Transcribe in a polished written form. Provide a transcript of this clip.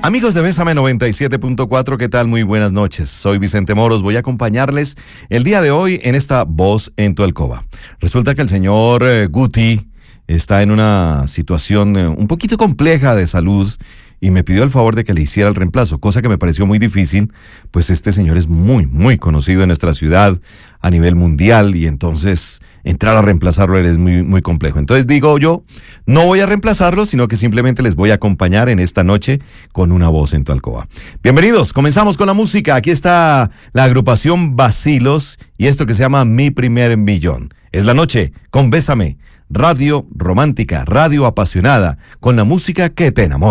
Amigos de Bésame 97.4, ¿qué tal? Muy buenas noches. Soy Vicente Moros, voy a acompañarles el día de hoy en esta Voz en tu Alcoba. Resulta que el señor Guti está en una situación un poquito compleja de salud y me pidió el favor de que le hiciera el reemplazo, cosa que me pareció muy difícil, pues este señor es muy conocido en nuestra ciudad a nivel mundial y entonces entrar a reemplazarlo es muy complejo. Entonces digo yo, no voy a reemplazarlo, sino que simplemente les voy a acompañar en esta noche con una voz en tu alcoba. Bienvenidos, comenzamos con la música. Aquí está la agrupación Bacilos y esto que se llama Mi Primer Millón. Es la noche con Bésame, radio romántica, radio apasionada, con la música que te enamora.